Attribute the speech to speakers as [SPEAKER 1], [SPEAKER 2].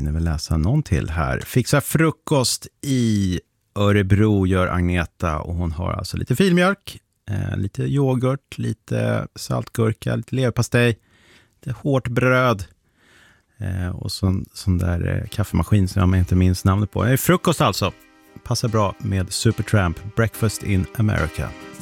[SPEAKER 1] hinner väl läsa någon till här. Fixa frukost i Örebro gör Agneta och hon har alltså lite filmjölk, lite yoghurt, lite saltgurka, lite leverpastej, lite hårt bröd och sån där kaffemaskin som jag inte minns namnet på. Frukost alltså. Passar bra med Supertramp, Breakfast in America.